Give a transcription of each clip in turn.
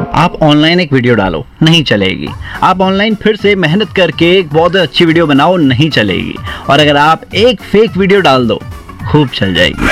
आप ऑनलाइन एक वीडियो डालो, नहीं चलेगी। आप ऑनलाइन फिर से मेहनत करके एक बहुत अच्छी वीडियो बनाओ, नहीं चलेगी। और अगर आप एक फेक वीडियो डाल दो, खूब चल जाएगी।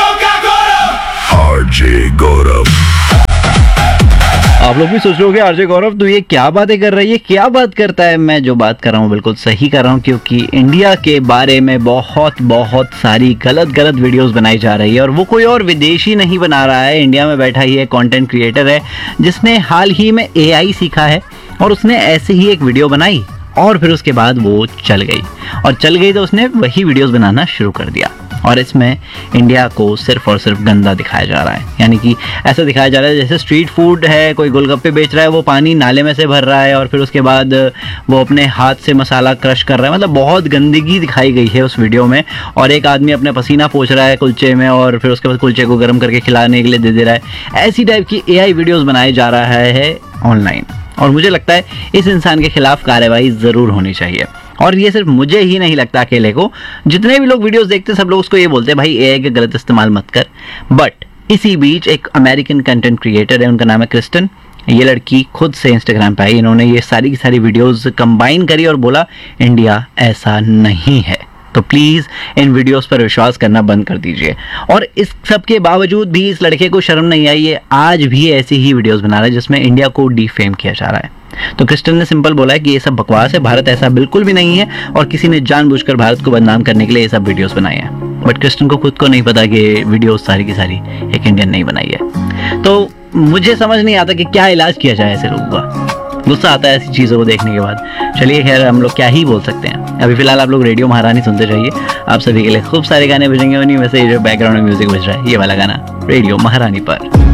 आरजे गौरव। आप लोग भी सोच रहे होंगे आरजे गौरव तो ये क्या बातें कर रही है, क्या बात करता है। मैं जो बात कर रहा हूँ बिल्कुल सही कर रहा हूँ, क्योंकि इंडिया के बारे में बहुत सारी गलत वीडियोस बनाई जा रही है। और वो कोई और विदेशी नहीं बना रहा है, इंडिया में बैठा ही है कंटेंट क्रिएटर है, जिसने हाल ही में AI सीखा है और उसने ऐसे ही एक वीडियो बनाई और फिर उसके बाद वो चल गई तो उसने वही वीडियोस बनाना शुरू कर दिया। और इसमें इंडिया को सिर्फ और सिर्फ गंदा दिखाया जा रहा है। यानी कि ऐसा दिखाया जा रहा है जैसे स्ट्रीट फूड है, कोई गोलगप्पे बेच रहा है, वो पानी नाले में से भर रहा है और फिर उसके बाद वो अपने हाथ से मसाला क्रश कर रहा है। मतलब बहुत गंदगी दिखाई गई है उस वीडियो में। और एक आदमी अपने पसीना पोंछ रहा है कुलचे में और फिर उसके बाद कुलचे को गर्म करके खिलाने के लिए दे रहा है। ऐसी टाइप की AI वीडियोज़ बनाए जा रहा है ऑनलाइन। और मुझे लगता है इस इंसान के खिलाफ कार्रवाई ज़रूर होनी चाहिए। और ये सिर्फ मुझे ही नहीं लगता अकेले को, जितने भी लोग वीडियोस देखते हैं सब लोग उसको ये बोलते हैं भाई AI का गलत इस्तेमाल मत कर। बट इसी बीच एक अमेरिकन कंटेंट क्रिएटर है, उनका नाम है क्रिस्टन। ये लड़की खुद से इंस्टाग्राम पे आई, इन्होंने ये सारी की सारी वीडियोस कंबाइन करी और बोला इंडिया ऐसा नहीं है। तो प्लीज़ इन वीडियोस पर विश्वास करना बंद कर दीजिए। और इस सब के बावजूद भी इस लड़के को शर्म नहीं आई है, आज भी ऐसी ही वीडियोस बना रहा है जिसमें इंडिया को डिफेम किया जा रहा है। तो क्रिस्टन ने सिंपल बोला है कि ये सब बकवास है, भारत ऐसा बिल्कुल भी नहीं है और किसी ने जानबूझकर भारत को बदनाम करने के लिए ये सब वीडियोस बनाए हैं। बट क्रिस्टन को खुद को नहीं पता कि वीडियोस सारी की सारी एक इंडियन नहीं बनाई है। तो मुझे समझ नहीं आता कि क्या इलाज किया जाए ऐसे लोगों का। गुस्सा आता है ऐसी चीज़ों को देखने के बाद। चलिए खैर, हम लोग क्या ही बोल सकते हैं। अभी फिलहाल आप लोग रेडियो महारानी सुनते रहिए, आप सभी के लिए खूब सारे गाने बजेंगे। उन्हीं में से जो बैकग्राउंड में म्यूजिक बज रहा है, ये वाला गाना रेडियो महारानी पर।